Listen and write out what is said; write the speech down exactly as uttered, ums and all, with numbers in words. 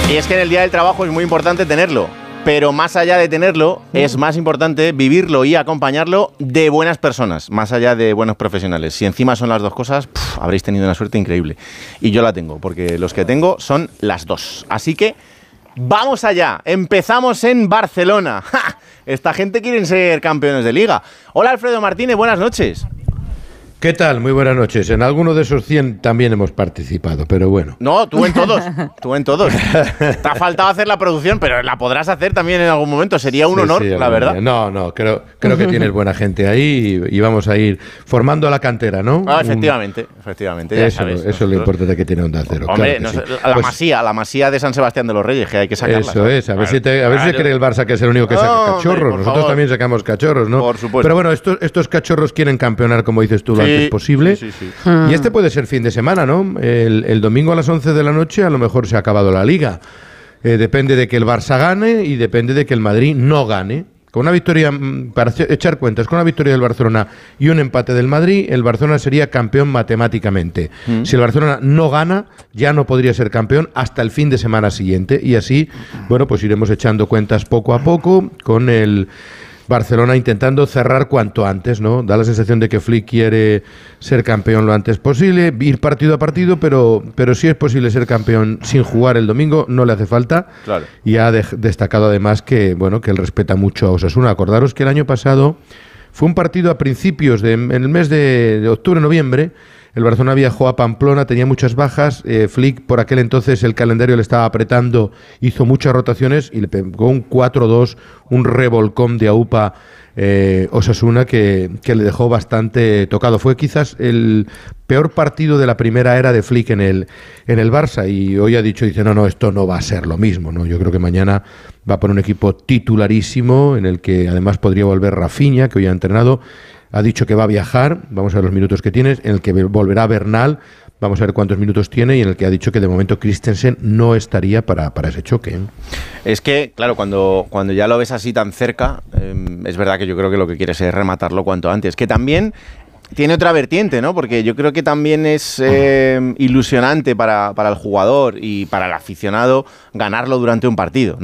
Y es que en el día del trabajo es muy importante tenerlo, pero más allá de tenerlo, mm. es más importante vivirlo y acompañarlo de buenas personas, más allá de buenos profesionales. Si encima son las dos cosas, pff, habréis tenido una suerte increíble. Y yo la tengo, porque los que tengo son las dos. Así que vamos allá, empezamos en Barcelona. ¡Ja! Esta gente quiere ser campeones de Liga. Hola Alfredo Martínez, buenas noches. ¿Qué tal? Muy buenas noches. En alguno de esos cien también hemos participado, pero bueno. No, tú en todos, tú en todos. Te ha faltado hacer la producción, pero la podrás hacer también en algún momento. Sería un sí, honor, sí, la verdad. No, no, creo, creo que tienes buena gente ahí y, y vamos a ir formando la cantera, ¿no? Ah, efectivamente, un, efectivamente. Ya eso sabes, eso es lo importante que tiene Onda Cero. Hombre, claro no, sí. la pues, masía, la masía de San Sebastián de los Reyes, que hay que sacarla. Eso ¿sabes? es, a ver claro. si, te, a ver claro. si cree el Barça que es el único que no, saca cachorros. Hombre, Nosotros favor. también sacamos cachorros, ¿no? Por supuesto. Pero bueno, estos, estos cachorros quieren campeonar, como dices tú, lo sí, antes posible. Sí, sí, sí. Y este puede ser fin de semana, ¿no? El, el domingo a las once de la noche a lo mejor se ha acabado la Liga. Eh, depende de que el Barça gane y depende de que el Madrid no gane. Con una victoria, para echar cuentas, con una victoria del Barcelona y un empate del Madrid, el Barcelona sería campeón matemáticamente. Mm. Si el Barcelona no gana, ya no podría ser campeón hasta el fin de semana siguiente. Y así, bueno, pues iremos echando cuentas poco a poco con el Barcelona intentando cerrar cuanto antes, ¿no? Da la sensación de que Flick quiere ser campeón lo antes posible, ir partido a partido, pero, pero si es posible ser campeón sin jugar el domingo, no le hace falta. Claro. Y ha de, destacado además que, bueno, que él respeta mucho a Osasuna. Acordaros que el año pasado fue un partido a principios de, en el mes de, de octubre, noviembre. El Barcelona viajó a Pamplona, tenía muchas bajas. Eh, Flick, por aquel entonces, el calendario le estaba apretando, hizo muchas rotaciones y le pegó un cuatro dos, un revolcón de AUPA eh, Osasuna que, que le dejó bastante tocado. Fue quizás el peor partido de la primera era de Flick en el, en el Barça y hoy ha dicho, dice, no, no, esto no va a ser lo mismo, ¿no? Yo creo que mañana va a poner un equipo titularísimo en el que además podría volver Rafinha, que hoy ha entrenado. Ha dicho que va a viajar, vamos a ver los minutos que tienes, en el que volverá Bernal, vamos a ver cuántos minutos tiene, y en el que ha dicho que de momento Christensen no estaría para, para ese choque, ¿eh? Es que, claro, cuando, cuando ya lo ves así tan cerca, eh, es verdad que yo creo que lo que quieres es rematarlo cuanto antes. Que también tiene otra vertiente, ¿no? Porque yo creo que también es eh, ilusionante para, para el jugador y para el aficionado ganarlo durante un partido, ¿no?